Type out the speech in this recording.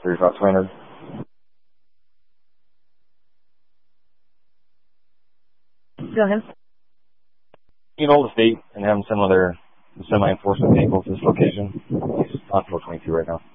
200. Go ahead. You know the state and have them send one of their semi-enforcement vehicles to this location. He's on 422 right now.